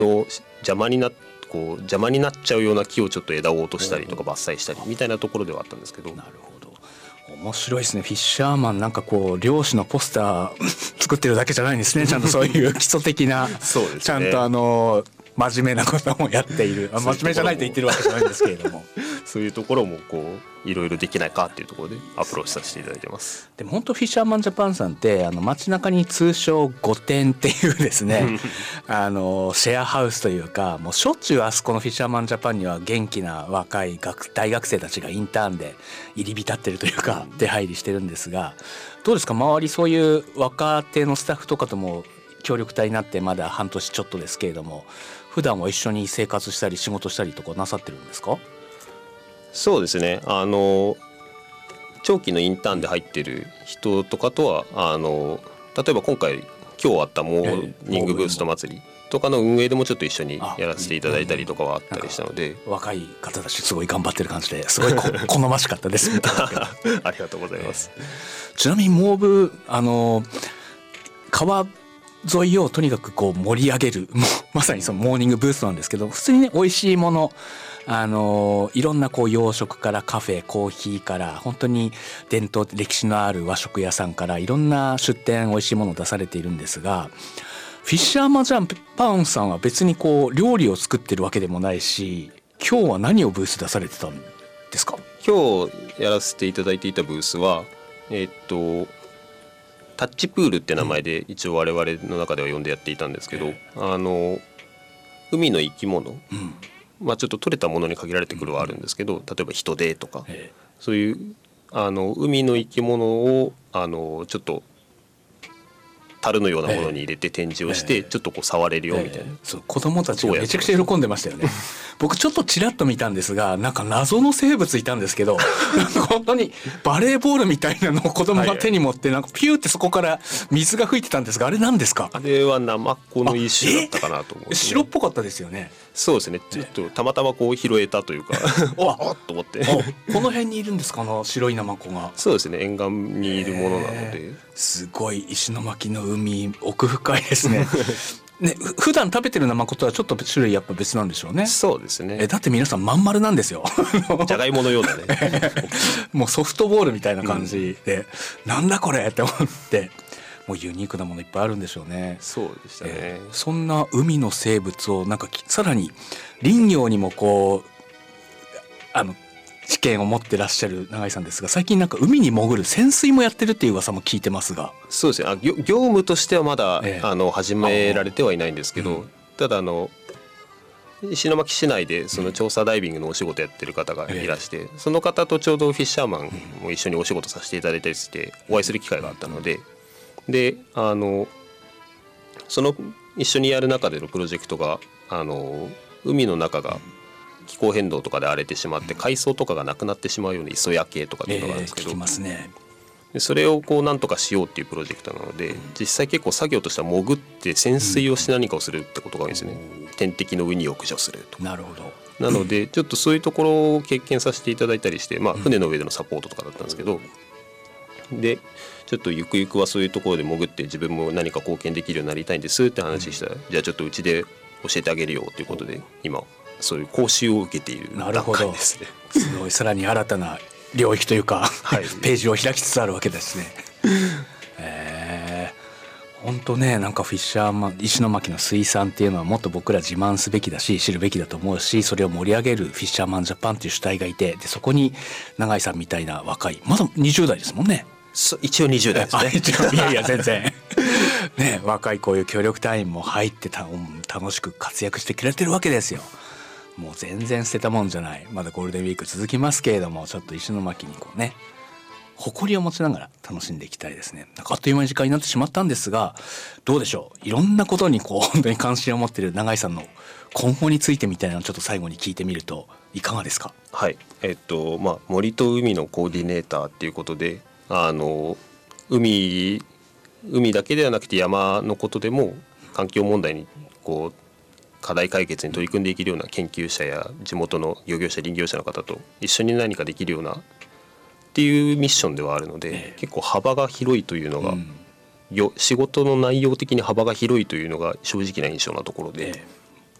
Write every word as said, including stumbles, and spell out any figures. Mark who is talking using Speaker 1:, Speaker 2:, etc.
Speaker 1: の邪魔になこう邪魔になっちゃうような木をちょっと枝を落としたりとか伐採したりみたいなところではあったんですけど。
Speaker 2: なるほど、面白いですね。フィッシャーマンなんかこう漁師のポスター作ってるだけじゃないんですね。ちゃんとそういう基礎的な
Speaker 1: そうですね、
Speaker 2: ちゃんとあの真面目なこともやっている。あ、真面目じゃないと言ってるわけじゃないんですけれども
Speaker 1: そういうところもこういろいろできないかっていうところでアプローチさせていただいてます。
Speaker 2: でも本当フィッシャーマンジャパンさんってあの街中に通称御殿っていうですねあのシェアハウスというか、もうしょっちゅうあそこのフィッシャーマンジャパンには元気な若い学大学生たちがインターンで入り浸ってるというか出入りしてるんですが、どうですか周りそういう若手のスタッフとかとも協力隊になってまだ半年ちょっとですけれども、普段は一緒に生活したり仕事したりとかなさってるんですか？
Speaker 1: そうですね、あの長期のインターンで入ってる人とかとはあの例えば今回今日あったモーニングブースト祭りとかの運営でもちょっと一緒にやらせていただいたりとかはあったりしたので、
Speaker 2: 若い方たちすごい頑張ってる感じですごい好ましかったですみたいな
Speaker 1: ありがとうございます、
Speaker 2: えー、ちなみにモーブあの川沿いをとにかくこう盛り上げるもうまさにそのモーニングブーストなんですけど、普通にね美味しいものあのいろんなこう洋食からカフェコーヒーから本当に伝統歴史のある和食屋さんからいろんな出店美味しいものを出されているんですが、フィッシャーマンジャパンさんは別にこう料理を作ってるわけでもないし、今日は何をブース出されてたんですか？
Speaker 1: 今日やらせていただいていたブースはえー、っとタッチプールって名前で一応我々の中では呼んでやっていたんですけど、あの海の生き物、うんまあ、ちょっと取れたものに限られてくるはあるんですけど、例えば人手とかそういうあの海の生き物をあのちょっと樽のようなものに入れて展示をしてちょっとこう触れるよみたいな、えーえー、
Speaker 2: そう子供たちがめちゃくちゃ喜んでましたよね僕ちょっとちらっと見たんですが、なんか謎の生物いたんですけど本当にバレーボールみたいなのを子供が手に持ってなんかピューってそこから水が吹いてたんですが、あれ何ですか？
Speaker 1: あれはナマコの一種だったかなと思う、ね、
Speaker 2: 白っぽかったですよね。
Speaker 1: そうですね、ちょっとたまたまこう拾えたというかあっと思って
Speaker 2: この辺にいるんですか、あの白いナマコが。
Speaker 1: そうですね、沿岸にいるものなので。
Speaker 2: すごい石巻の海奥深いですねね、普段食べてるナマコとはちょっと種類やっぱ別なんでしょうね。
Speaker 1: そうですね。
Speaker 2: えだって皆さんまん丸なんですよ
Speaker 1: じゃがいものようだね
Speaker 2: もうソフトボールみたいな感じで、うん、なんだこれって思って、もうユニークなものいっぱいあるんでしょうね。
Speaker 1: そうでしたね、
Speaker 2: えー、そんな海の生物をなんかさらに林業にもこうあの知見を持ってらっしゃる永井さんですが、最近なんか海に潜る潜水もやってるっていう噂も聞いてますが。
Speaker 1: そうですね、あ 業, 業務としてはまだ、ええ、あの始められてはいないんですけど、うん、ただあの石巻市内でその調査ダイビングのお仕事やってる方がいらして、うん、その方とちょうどフィッシャーマンも一緒にお仕事させていただいたりしてお会いする機会があったので、であのその一緒にやる中でのプロジェクトがあの海の中が気候変動とかで荒れてしまって海藻とかがなくなってしまうような磯焼けとかっていうのがあるんですけど、
Speaker 2: えー聞きますね、
Speaker 1: でそれをこうなんとかしようっていうプロジェクトなので、実際結構作業としては潜って潜水をして何かをするってことが多いんですね、うん、天敵のウニを駆除するとか。
Speaker 2: なるほど。
Speaker 1: なのでちょっとそういうところを経験させていただいたりして、まあ、船の上でのサポートとかだったんですけど、でちょっとゆくゆくはそういうところで潜って自分も何か貢献できるようになりたいんですって話したら、じゃあちょっとうちで教えてあげるよということで今そういう講習を受けている段階ですね。
Speaker 2: すごいさらに新たな領域というか、はい、ページを開きつつあるわけですねえー、本当ね、なんかフィッシャーマン石巻の水産っていうのはもっと僕ら自慢すべきだし知るべきだと思うし、それを盛り上げるフィッシャーマンジャパンっていう主体がいて、でそこに永井さんみたいな若いまだにじゅう代ですもんね。
Speaker 1: 一応にじゅう代ですね
Speaker 2: 一応いやいや全然ね、若いこういう協力隊員も入ってた楽しく活躍してくれてるわけですよ。もう全然捨てたもんじゃない。まだゴールデンウィーク続きますけれども、ちょっと石巻にこうね誇りを持ちながら楽しんでいきたいですね。なんかあっという間に時間になってしまったんですが、どうでしょう、いろんなことにこう本当に関心を持っている永井さんの今後についてみたいなのをちょっと最後に聞いてみるといかがですか？
Speaker 1: はいえっとまあ、森と海のコーディネーターっていうことで、あの 海, 海だけではなくて山のことでも環境問題にこう課題解決に取り組んでいけるような研究者や地元の漁業者林業者の方と一緒に何かできるようなっていうミッションではあるので、ええ、結構幅が広いというのが、うん、仕事の内容的に幅が広いというのが正直な印象なところで、ええ